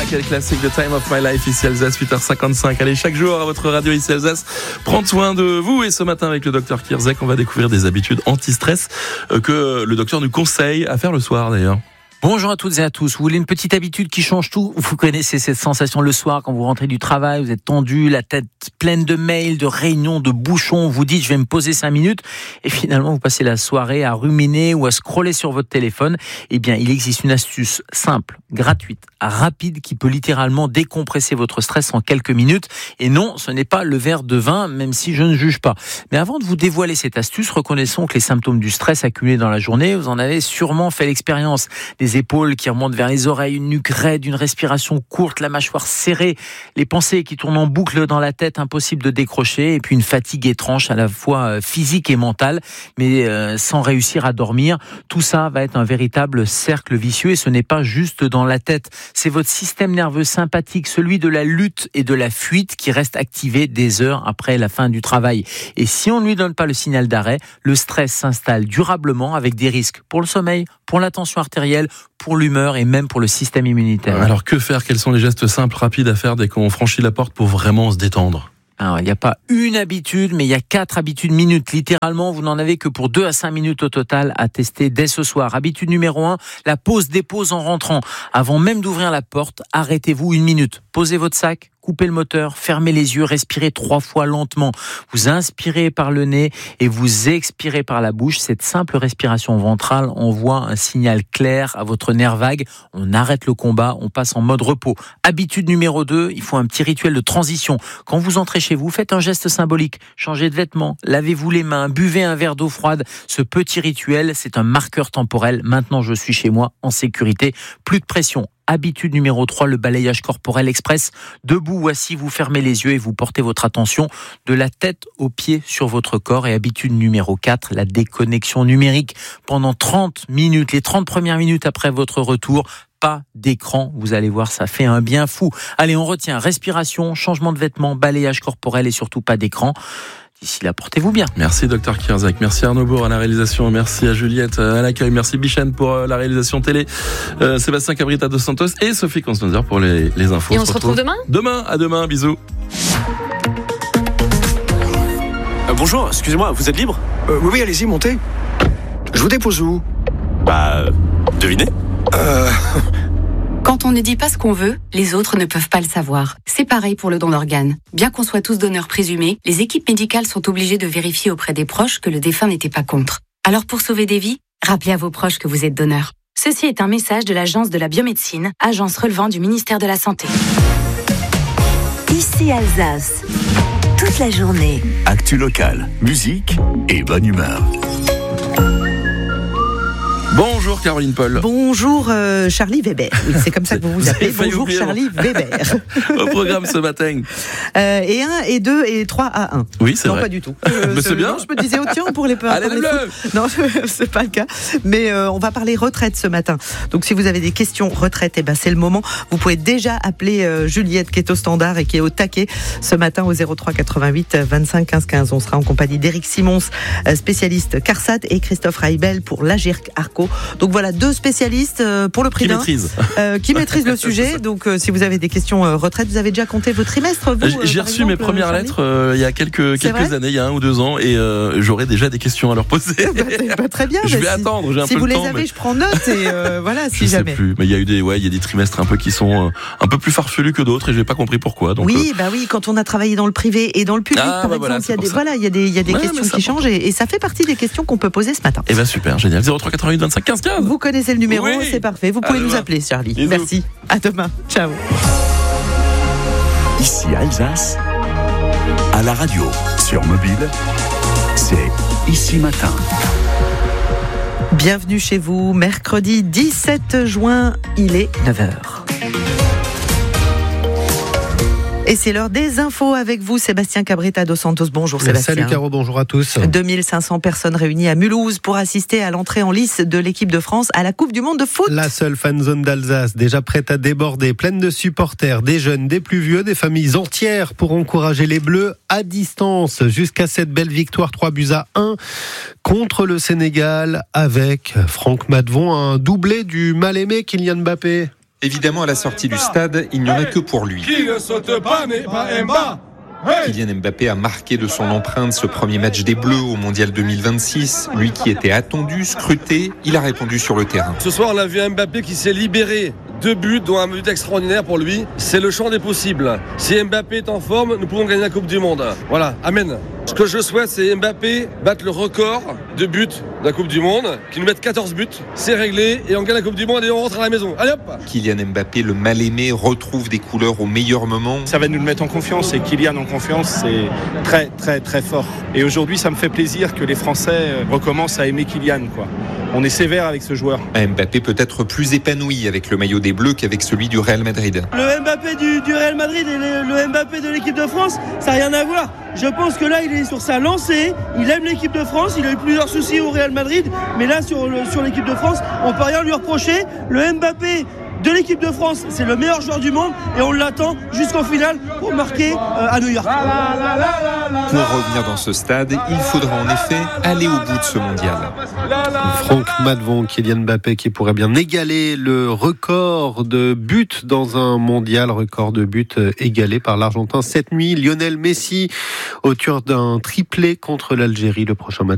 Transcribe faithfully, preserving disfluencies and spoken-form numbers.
quel classique de Time of My Life ici Alsace, huit heures cinquante-cinq. Allez, chaque jour à votre radio ici Alsace, prendre soin de vous. Et ce matin avec le docteur Kierzek, on va découvrir des habitudes anti-stress que le docteur nous conseille à faire le soir d'ailleurs. Bonjour à toutes et à tous. Vous voulez une petite habitude qui change tout ? Vous connaissez cette sensation le soir quand vous rentrez du travail, vous êtes tendu, la tête pleine de mails, de réunions, de bouchons. Vous dites je vais me poser cinq minutes et finalement vous passez la soirée à ruminer ou à scroller sur votre téléphone. Eh bien, il existe une astuce simple, gratuite, rapide qui peut littéralement décompresser votre stress en quelques minutes. Et non, ce n'est pas le verre de vin, même si je ne juge pas. Mais avant de vous dévoiler cette astuce, reconnaissons que les symptômes du stress accumulés dans la journée, vous en avez sûrement fait l'expérience. Des épaules qui remontent vers les oreilles, une nuque raide, une respiration courte, la mâchoire serrée, les pensées qui tournent en boucle dans la tête, impossible de décrocher, et puis une fatigue étrange à la fois physique et mentale, mais euh, sans réussir à dormir. Tout ça va être un véritable cercle vicieux et ce n'est pas juste dans la tête. C'est votre système nerveux sympathique, celui de la lutte et de la fuite qui reste activé des heures après la fin du travail. Et si on ne lui donne pas le signal d'arrêt, le stress s'installe durablement avec des risques pour le sommeil, pour la tension artérielle, pour l'humeur et même pour le système immunitaire. Alors que faire ? Quels sont les gestes simples, rapides à faire dès qu'on franchit la porte pour vraiment se détendre ? Alors, il n'y a pas une habitude, mais il y a quatre habitudes minutes. Littéralement, vous n'en avez que pour deux à cinq minutes au total à tester dès ce soir. Habitude numéro un, la pause-dépose en rentrant. Avant même d'ouvrir la porte, arrêtez-vous une minute. Posez votre sac, coupez le moteur, fermez les yeux, respirez trois fois lentement. Vous inspirez par le nez et vous expirez par la bouche. Cette simple respiration ventrale envoie un signal clair à votre nerf vague. On arrête le combat, on passe en mode repos. Habitude numéro deux, il faut un petit rituel de transition. Quand vous entrez chez vous, faites un geste symbolique. Changez de vêtements, lavez-vous les mains, buvez un verre d'eau froide. Ce petit rituel, c'est un marqueur temporel. Maintenant, je suis chez moi, en sécurité. Plus de pression. Habitude numéro trois, le balayage corporel express. Debout ou assis, vous fermez les yeux et vous portez votre attention de la tête aux pieds sur votre corps. Et habitude numéro quatre, la déconnexion numérique. Pendant trente minutes, les trente premières minutes après votre retour, pas d'écran, vous allez voir, ça fait un bien fou. Allez, on retient respiration, changement de vêtements, balayage corporel et surtout pas d'écran. D'ici là, portez-vous bien. Merci docteur Kierzek, merci Arnaud Bourg à la réalisation, merci à Juliette à l'accueil, merci Bichane pour la réalisation télé, euh, Sébastien Cabrita dos Santos et Sophie Constanzer pour les, les infos. Et on, on se retrouve, retrouve demain Demain, à demain, bisous. Euh, bonjour, excusez-moi, vous êtes libre ? euh, Oui, oui, allez-y, montez. Je vous dépose où ? Bah, devinez. Euh... Quand on ne dit pas ce qu'on veut, les autres ne peuvent pas le savoir. C'est pareil pour le don d'organes. Bien qu'on soit tous donneurs présumés, les équipes médicales sont obligées de vérifier auprès des proches que le défunt n'était pas contre. Alors pour sauver des vies, rappelez à vos proches que vous êtes donneur. Ceci est un message de l'Agence de la biomédecine, agence relevant du ministère de la Santé. Ici Alsace, toute la journée. Actu locale, musique et bonne humeur. Bonjour Caroline Paul. Bonjour euh, Charlie Weber. Oui, c'est comme ça que vous vous appelez. Bonjour Charlie Weber. Au programme ce matin. Euh, et un, et deux, et trois à un. Oui, c'est non, vrai. Non, pas du tout. Euh, Mais c'est bien. Non, je me disais, oh tiens, pour les peurs. Allez, les bleus. Non, c'est pas le cas. Mais euh, on va parler retraite ce matin. Donc si vous avez des questions retraite, eh ben, c'est le moment. Vous pouvez déjà appeler euh, Juliette qui est au standard et qui est au taquet ce matin au zéro trois quatre-vingt-huit vingt-cinq quinze quinze. On sera en compagnie d'Éric Simons, spécialiste CARSAT, et Christophe Raibel pour l'A G I R C Arco. Donc voilà, deux spécialistes pour le prix qui d'un. Maîtrise. Euh, qui maîtrisent le sujet. Donc euh, si vous avez des questions euh, retraite, vous avez déjà compté vos trimestres, vous, J'ai euh, reçu exemple, mes premières Charlie lettres euh, il y a quelques, quelques années, il y a un ou deux ans, et euh, j'aurai déjà des questions à leur poser. bah, bah, très bien. Je vais si, attendre, j'ai un si peu vous le les temps. avez, Mais... je prends note et euh, voilà, si je jamais. sais plus, mais il y a eu des, ouais, il y a des trimestres un peu qui sont euh, un peu plus farfelus que d'autres, et j'ai pas compris pourquoi. Donc, oui, euh... bah oui, quand on a travaillé dans le privé et dans le public, ah, par bah exemple, voilà, il y a des, voilà, il y a des, il y a des ouais, questions qui changent et, et ça fait partie des questions qu'on peut poser ce matin. Eh ben super, génial. zéro trois quatre-vingt-huit vingt-cinq quinze quinze. Vous connaissez le numéro, oui. C'est parfait. Vous pouvez à nous demain. appeler, Charlie. Bisous. Merci. À demain. Ciao. Ici Alsace, à la radio, sur mobile, c'est Ici Matin. Bienvenue chez vous, mercredi dix-sept juin, il est neuf heures. Et c'est l'heure des infos avec vous, Sébastien Cabrita dos Santos. Bonjour Sébastien. Salut Caro, bonjour à tous. deux mille cinq cents personnes réunies à Mulhouse pour assister à l'entrée en lice de l'équipe de France à la Coupe du Monde de foot. La seule fan zone d'Alsace, déjà prête à déborder, pleine de supporters, des jeunes, des plus vieux, des familles entières pour encourager les Bleus à distance jusqu'à cette belle victoire trois buts à un contre le Sénégal avec Franck Matvon, un doublé du mal-aimé Kylian Mbappé. Évidemment, à la sortie du stade, il n'y en a que pour lui. Qui ne saute pas n'est pas Mbappé. Kylian Mbappé a marqué de son empreinte ce premier match des Bleus au Mondial deux mille vingt-six. Lui qui était attendu, scruté, il a répondu sur le terrain. Ce soir, on a vu Mbappé qui s'est libéré. Deux buts, dont un but extraordinaire pour lui. C'est le champ des possibles. Si Mbappé est en forme, nous pouvons gagner la Coupe du Monde. Voilà, amen. Ce que je souhaite, c'est Mbappé battre le record de buts de la Coupe du Monde, qui nous mette quatorze buts. C'est réglé et on gagne la Coupe du Monde et on rentre à la maison. Allez hop! Kylian Mbappé, le mal-aimé, retrouve des couleurs au meilleur moment. Ça va nous le mettre en confiance et Kylian en confiance, c'est très très très fort. Et aujourd'hui, ça me fait plaisir que les Français recommencent à aimer Kylian, quoi. On est sévère avec ce joueur. Mbappé peut être plus épanoui avec le maillot des Bleus qu'avec celui du Real Madrid. Le Mbappé du, du Real Madrid et le, le Mbappé de l'équipe de France, ça n'a rien à voir. Je pense que là, il est sur sa lancée. Il aime l'équipe de France. Il a eu plusieurs soucis au Real Madrid. Mais là, sur, le, sur l'équipe de France, on ne peut rien lui reprocher. Le Mbappé de l'équipe de France, c'est le meilleur joueur du monde et on l'attend jusqu'en finale pour marquer euh, à New York. Pour revenir dans ce stade, il faudra en effet aller au bout de ce mondial. Franck Madvon, Kylian Mbappé qui pourrait bien égaler le record de buts dans un mondial, record de buts égalé par l'Argentin cette nuit. Lionel Messi, auteur d'un triplé contre l'Algérie, le prochain match